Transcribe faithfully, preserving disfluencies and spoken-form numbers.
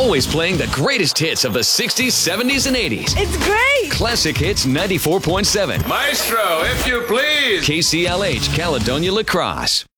Always playing the greatest hits of the sixties, seventies, and eighties. It's great! Classic Hits ninety-four point seven. Maestro, if you please. K C L H, Caledonia La Crosse.